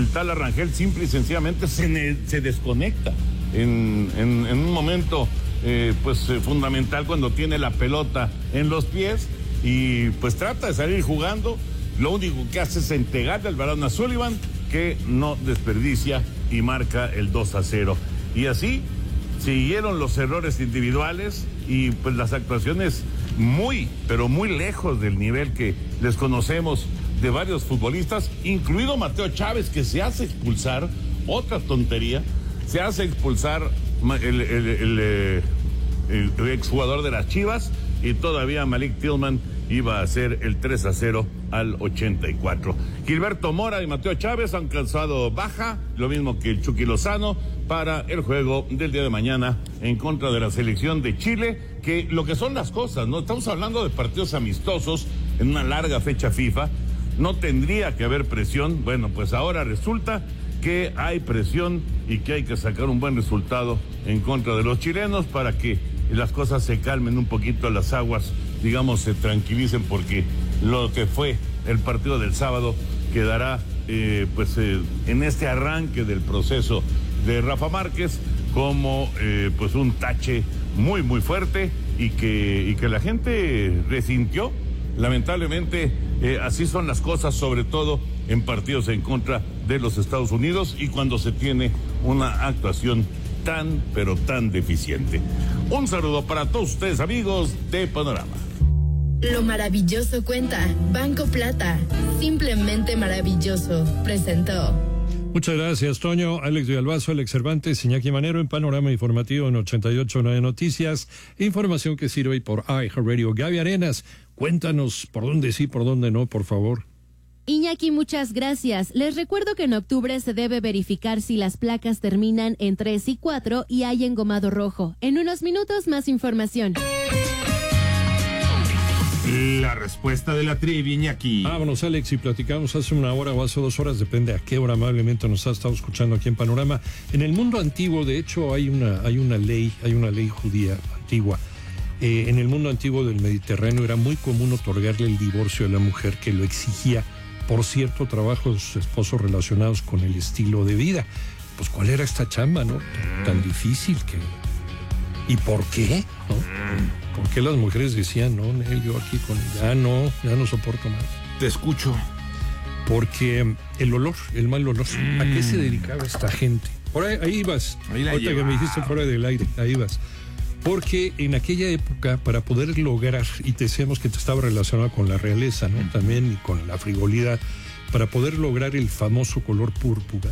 el tal Arrangel simple y sencillamente se desconecta en un momento fundamental cuando tiene la pelota en los pies y pues trata de salir jugando. Lo único que hace es entregarle al balón a Sullivan, que no desperdicia y marca el 2-0. Y así siguieron los errores individuales y pues las actuaciones muy, pero muy lejos del nivel que les conocemos de varios futbolistas, incluido Mateo Chávez, que se hace expulsar, otra tontería, se hace expulsar el exjugador de las Chivas, y todavía Malik Tillman iba a hacer el 3-0 al 84. Gilberto Mora y Mateo Chávez han causado baja, lo mismo que el Chucky Lozano, para el juego del día de mañana en contra de la selección de Chile, que lo que son las cosas, ¿no? Estamos hablando de partidos amistosos en una larga fecha FIFA, no tendría que haber presión. Bueno, pues ahora resulta que hay presión y que hay que sacar un buen resultado en contra de los chilenos para que las cosas se calmen un poquito, las aguas, digamos, se tranquilicen, porque lo que fue el partido del sábado quedará en este arranque del proceso de Rafa Márquez como un tache muy muy fuerte y que la gente resintió. Lamentablemente así son las cosas, sobre todo en partidos en contra de los Estados Unidos y cuando se tiene una actuación tan, pero tan deficiente. Un saludo para todos ustedes, amigos de Panorama. Lo maravilloso cuenta Banco Plata. Simplemente maravilloso. Presentó. Muchas gracias, Toño. Alex Villalbazo, Alex Cervantes, Iñaki Manero en Panorama Informativo en 88.9 Noticias. Información que sirve por iHeartRadio. Gaby Arenas, cuéntanos por dónde sí, por dónde no, por favor. Iñaki, muchas gracias. Les recuerdo que en octubre se debe verificar si las placas terminan en 3 y 4 y hay engomado rojo. En unos minutos, más información. La respuesta de la trivia, Iñaki. Vámonos, Alex, y platicamos hace una hora o hace 2 horas, depende a qué hora amablemente nos ha estado escuchando aquí en Panorama. En el mundo antiguo, de hecho, hay una ley judía antigua. En el mundo antiguo del Mediterráneo era muy común otorgarle el divorcio a la mujer que lo exigía por cierto trabajo de sus esposos relacionados con el estilo de vida. Pues, ¿cuál era esta chamba, no? Tan difícil que... ¿Y por qué? ¿No? ¿Por qué las mujeres decían, no, yo aquí con ya no soporto más? Te escucho. Porque el olor, el mal olor. ¿A qué se dedicaba esta gente? Por ahí vas. Ahorita que me dijiste fuera del aire, ahí vas. Porque en aquella época, para poder lograr, y te decíamos que te estaba relacionado con la realeza, ¿no? También, y con la frivolidad, para poder lograr el famoso color púrpura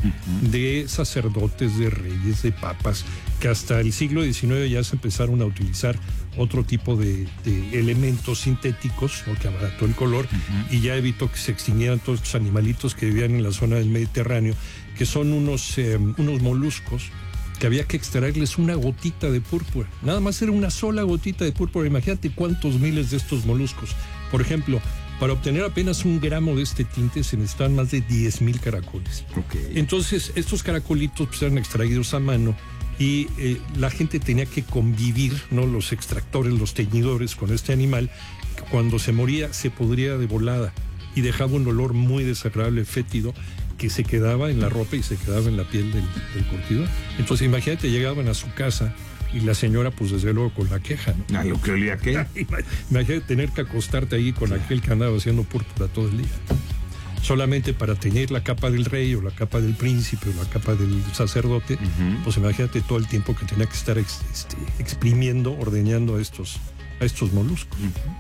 de sacerdotes, de reyes, de papas, que hasta el siglo XIX ya se empezaron a utilizar otro tipo de elementos sintéticos, ¿no? Que abarató el color y ya evitó que se extinguieran todos estos animalitos que vivían en la zona del Mediterráneo, que son unos moluscos que había que extraerles una gotita de púrpura. Nada más era una sola gotita de púrpura. Imagínate cuántos miles de estos moluscos. Por ejemplo, para obtener apenas 1 gramo de este tinte se necesitaban más de 10,000 caracoles. Okay. Entonces, estos caracolitos pues, eran extraídos a mano y la gente tenía que convivir, ¿no? Los extractores, los teñidores con este animal. Cuando se moría, se pudría de volada y dejaba un olor muy desagradable, fétido, que se quedaba en la ropa y se quedaba en la piel del curtidor. Entonces, imagínate, llegaban a su casa y la señora, pues desde luego con la queja, ¿no? A lo que olía aquel. Imagínate tener que acostarte ahí con aquel que andaba haciendo púrpura todo el día. Solamente para teñir la capa del rey o la capa del príncipe o la capa del sacerdote, pues imagínate todo el tiempo que tenía que estar exprimiendo, ordeñando a estos moluscos.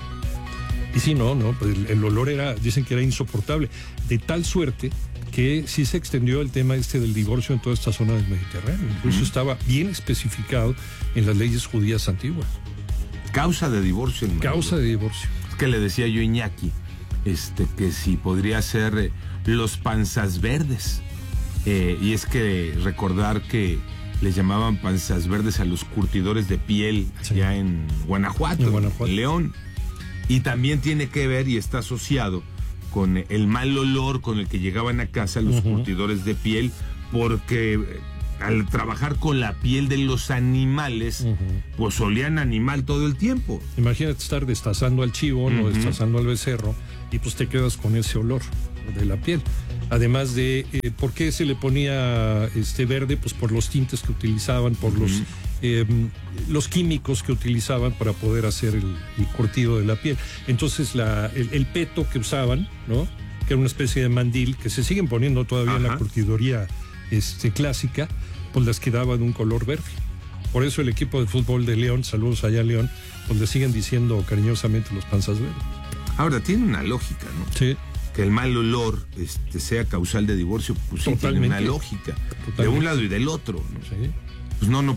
Y sí, pues el olor dicen que era insoportable, de tal suerte que sí se extendió el tema del divorcio en toda esta zona del Mediterráneo. Incluso estaba bien especificado en las leyes judías antiguas. Causa de divorcio. Causa de divorcio. Es que le decía yo a Iñaki, que si podría ser los panzas verdes. Y es que recordar que les llamaban panzas verdes a los curtidores de piel allá en Guanajuato, en León. Y también tiene que ver y está asociado con el mal olor con el que llegaban a casa los curtidores de piel, porque al trabajar con la piel de los animales, pues olían animal todo el tiempo. Imagínate estar destazando al chivo, no destazando al becerro, y pues te quedas con ese olor. de la piel. Además de, ¿por qué se le ponía verde? Pues por los tintes que utilizaban, por los químicos que utilizaban para poder hacer el curtido de la piel. Entonces el peto que usaban, ¿no? Que era una especie de mandil que se siguen poniendo todavía en la curtiduría clásica, pues les quedaba de un color verde. Por eso el equipo de fútbol de León, saludos allá a León, pues le siguen diciendo cariñosamente los panzas verdes. Ahora, tiene una lógica, ¿no? Sí. Que el mal olor sea causal de divorcio, pues sí tiene una lógica. Totalmente. De un lado y del otro, ¿no? Sí. Pues no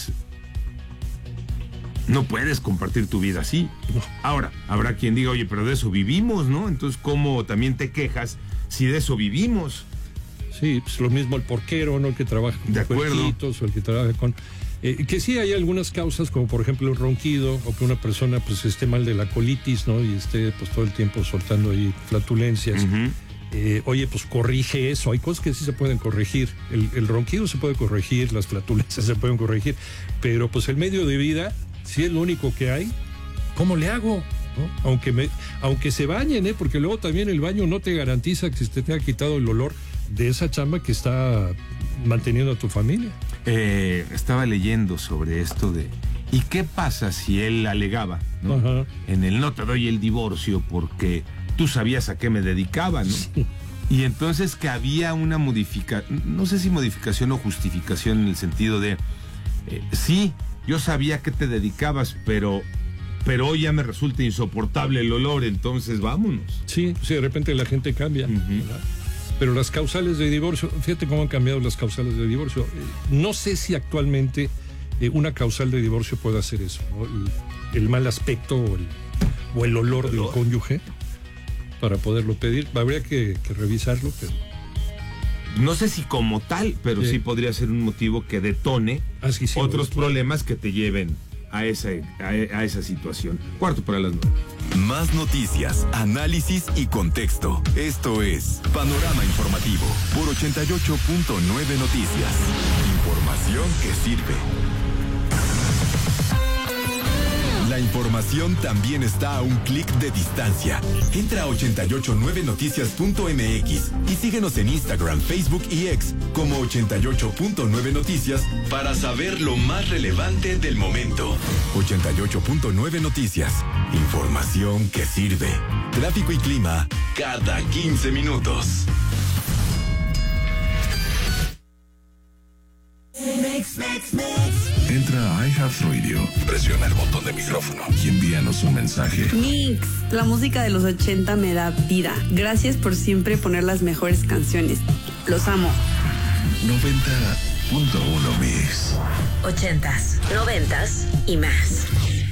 puedes compartir tu vida así. No. Ahora, habrá quien diga, oye, pero de eso vivimos, ¿no? Entonces, ¿cómo también te quejas si de eso vivimos? Sí, pues lo mismo el porquero, ¿no? El que trabaja con puerquitos o el que trabaja con... que sí hay algunas causas, como por ejemplo el ronquido, o que una persona pues esté mal de la colitis, ¿no? Y esté pues todo el tiempo soltando ahí flatulencias. Oye, pues corrige eso. Hay cosas que sí se pueden corregir. El ronquido se puede corregir, las flatulencias se pueden corregir, pero pues el medio de vida, si es lo único que hay, ¿cómo le hago? ¿No? Aunque se bañen, porque luego también el baño no te garantiza que se te haya quitado el olor de esa chamba que está manteniendo a tu familia. Estaba leyendo sobre esto de ¿y qué pasa si él alegaba, ¿no? En el no te doy el divorcio porque tú sabías a qué me dedicaba, ¿no? Sí. Y entonces que había una modificación, no sé si modificación o justificación en el sentido de sí, yo sabía a qué te dedicabas, pero hoy ya me resulta insoportable el olor, entonces vámonos. Sí, de repente la gente cambia. Pero las causales de divorcio, fíjate cómo han cambiado las causales de divorcio. No sé si actualmente una causal de divorcio puede hacer eso, ¿no? El mal aspecto o el olor del cónyuge para poderlo pedir. Habría que revisarlo, pero... No sé si como tal, pero sí podría ser un motivo que detone otros problemas que te lleven a esa situación. 8:45. Más noticias, análisis y contexto. Esto es Panorama Informativo por 88.9 Noticias. Información que sirve. La información también está a un clic de distancia. Entra a 889noticias.mx y síguenos en Instagram, Facebook y X como 88.9 Noticias para saber lo más relevante del momento. 88.9 Noticias. Información que sirve. Tráfico y clima cada 15 minutos. Entra a iHeartRadio, presiona el botón de micrófono y envíanos un mensaje. Mix, la música de los 80 me da vida. Gracias por siempre poner las mejores canciones. Los amo. 90.1 Mix. 80s, 90s y más.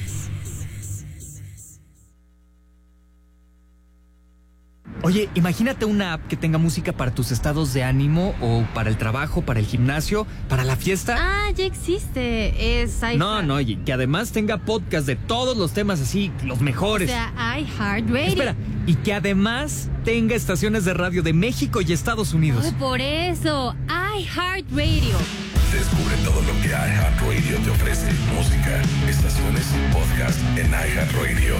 Oye, imagínate una app que tenga música para tus estados de ánimo o para el trabajo, para el gimnasio, para la fiesta. Ah, ya existe. Es iHeart. No, y que además tenga podcast de todos los temas así, los mejores. O sea, iHeartRadio. Espera, y que además tenga estaciones de radio de México y Estados Unidos. Oh, por eso, iHeartRadio. Descubre todo lo que iHeartRadio te ofrece. Música, estaciones y podcast en iHeartRadio.